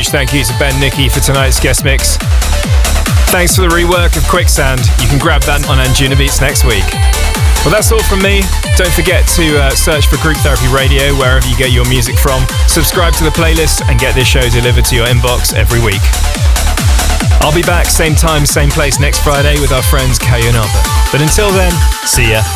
huge thank you to Ben Nicky for tonight's guest mix. Thanks for the rework of Quicksand. You can grab that on Anjunabeats next week. Well, that's all from me. Don't forget to search for Group Therapy Radio wherever you get your music from. Subscribe to the playlist and get this show delivered to your inbox every week. I'll be back same time, same place next Friday with our friends Kayo and Arthur. But until then, see ya.